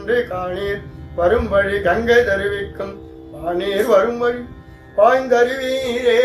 ஒன்று காணீர் வரும் வழி கங்கை தருவிக்கும் வானீர் வரும் வழி பாய்ந்தருவீரே.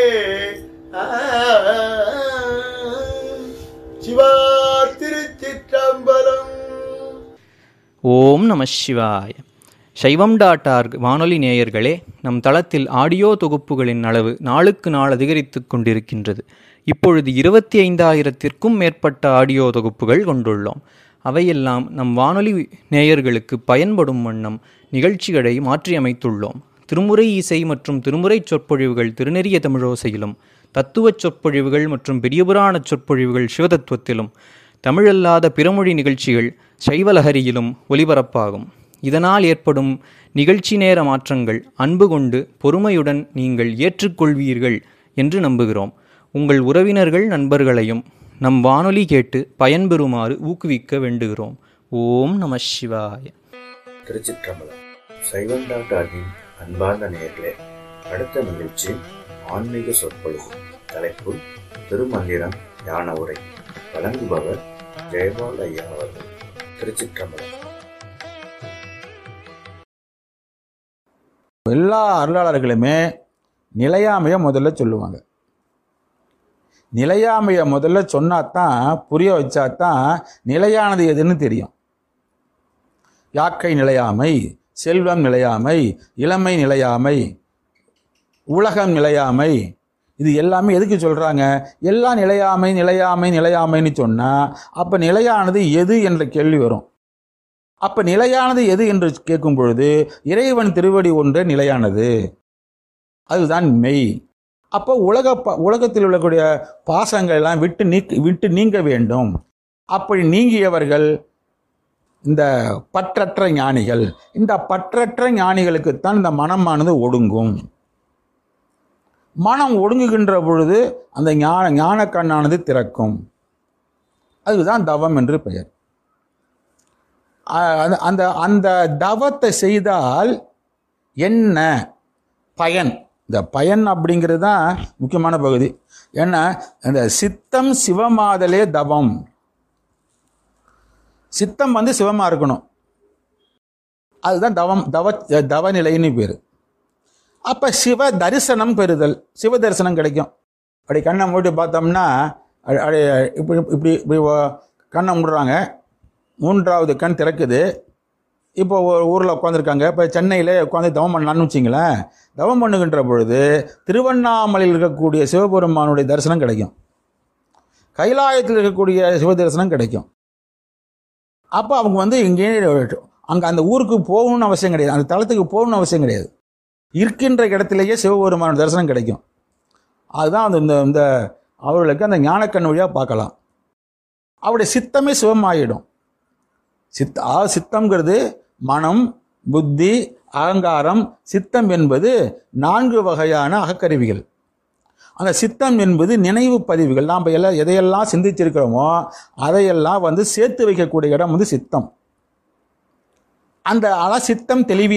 சிவா திருச்சிற்றம்பலம். ஓம் நம சிவாய. சைவம்.org வானொலி நேயர்களே, நம் தளத்தில் ஆடியோ தொகுப்புகளின் அளவு நாளுக்கு நாள் அதிகரித்து கொண்டிருக்கின்றது. இப்பொழுது 25,000த்திற்கும் மேற்பட்ட ஆடியோ தொகுப்புகள் கொண்டுள்ளோம். அவையெல்லாம் நம் வானொலி நேயர்களுக்கு பயன்படும் வண்ணம் நிகழ்ச்சிகளை மாற்றியமைத்துள்ளோம். திருமுறை இசை மற்றும் திருமுறை சொற்பொழிவுகள் திருநெறிய தமிழோசையிலும், தத்துவச் சொற்பொழிவுகள் மற்றும் பெரியபுராண சொற்பொழிவுகள் சிவதத்துவத்திலும், தமிழல்லாத பிறமொழி நிகழ்ச்சிகள் சைவலஹரியிலும் ஒலிபரப்பாகும். இதனால் ஏற்படும் நிகழ்ச்சி நேர மாற்றங்கள் அன்பு கொண்டு பொறுமையுடன் நீங்கள் ஏற்றுக்கொள்வீர்கள் என்று நம்புகிறோம். உங்கள் உறவினர்கள் நண்பர்களையும் நம் வானொலி கேட்டு பயன்பெறுமாறு ஊக்குவிக்க வேண்டுகிறோம். ஓம் நம சிவாய. திருச்சிற்றம்பலம். சைவம்.org அன்பார்ந்த நேயர்களே, அடுத்த நிகழ்ச்சி ஆன்மீக சொற்பொழிவு. தலைப்பு திருமந்திரம் ஞான உரை. வழங்குபவர் ஜெயபால் ஐயா அவர்கள். திருச்சிற்றம்பலம். எல்லா அருளாளர்களுமே நிலையாமையை முதல்ல சொல்லுவாங்க. நிலையாமையை முதல்ல சொன்னாதான், புரிய வச்சாதான் நிலையானது எதுன்னு தெரியும். யாக்கை நிலையாமை, செல்வம் நிலையாமை, இளமை நிலையாமை, உலகம் நிலையாமை, இது எல்லாமே எதுக்கு சொல்கிறாங்க? எல்லாம் நிலையாமை நிலையாமை நிலையாமைன்னு சொன்னால் அப்போ நிலையானது எது என்ற கேள்வி வரும். அப்போ நிலையானது எது என்று கேட்கும் பொழுது இறைவன் திருவடி ஒன்றே நிலையானது, அதுதான் மெய். அப்போ உலகத்தில் உள்ளக்கூடிய பாசங்கள் எல்லாம் விட்டு நீங்க வேண்டும். அப்படி நீங்கியவர்கள் இந்த பற்றற்ற ஞானிகள். இந்த பற்றற்ற ஞானிகளுக்குத்தான் இந்த மனமானது ஒடுங்கும். மனம் ஒடுங்குகின்ற பொழுது அந்த ஞான கண்ணானது திறக்கும். அதுதான் தவம் என்று பெயர். அந்த அந்த தவத்தை செய்தால் என்ன பயன்? இந்த பயன் அப்படிங்கிறது தான் முக்கியமான பகுதி. ஏன்னா இந்த சித்தம் சிவமாதலே தவம். சித்தம் சிவமா இருக்கணும், அதுதான் தவநிலைன்னு பேர். அப்போ சிவ தரிசனம் பெறுதல், சிவ தரிசனம் கிடைக்கும். அப்படி கண்ணை மூடி பார்த்தோம்னா இப்படி இப்படி இப்படி கண்ணை மூடுறாங்க, மூன்றாவது கண் திறக்குது. இப்போ ஒரு ஊரில் உட்காந்துருக்காங்க. இப்போ சென்னையில் உட்காந்து தவம் பண்ணலான்னு வச்சிங்களேன். தவம் பண்ணுகின்ற பொழுது திருவண்ணாமலையில் இருக்கக்கூடிய சிவபெருமானுடைய தரிசனம் கிடைக்கும், கைலாயத்தில் இருக்கக்கூடிய சிவ தரிசனம் கிடைக்கும். அப்போ அவங்க இங்கே அங்கே அந்த ஊருக்கு போகணும்னு அவசியம் கிடையாது, அந்த தலத்துக்கு போகணும்னு அவசியம் கிடையாது. இருக்கின்ற இடத்திலேயே சிவபெருமான தரிசனம் கிடைக்கும். அதுதான் இந்த அவர்களுக்கு அந்த ஞானக்கண் வழியாக பார்க்கலாம். அவருடைய சித்தமே சிவமாயிடும். சித்தம்ங்கிறது மனம், புத்தி, அகங்காரம். சித்தம் என்பது 4 வகையான அகக்கருவிகள். அந்த சித்தம் என்பது நினைவு பதிவுகள். நாம் எதையெல்லாம் சிந்திச்சிருக்கிறோமோ அதையெல்லாம் சேர்த்து வைக்கக்கூடிய இடம் சித்தம். அந்த சித்தம் தெளிவி